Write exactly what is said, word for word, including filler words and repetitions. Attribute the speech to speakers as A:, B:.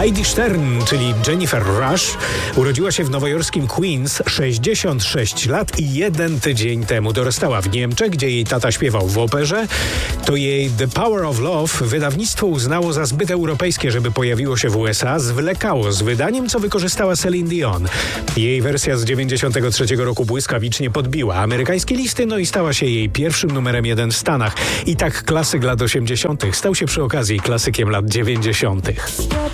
A: Heidi Stern, czyli Jennifer Rush, urodziła się w nowojorskim Queens sześćdziesiąt sześć lat i jeden tydzień temu. Dorastała w Niemczech, gdzie jej tata śpiewał w operze. To jej The Power of Love wydawnictwo uznało za zbyt europejskie, żeby pojawiło się w U S A. Zwlekało z wydaniem, co wykorzystała Celine Dion. Jej wersja z dziewięćdziesiątego trzeciego roku błyskawicznie podbiła amerykańskie listy, no i stała się jej pierwszym numerem jeden w Stanach. I tak klasyk lat osiemdziesiątych stał się przy okazji klasykiem lat dziewięćdziesiątych.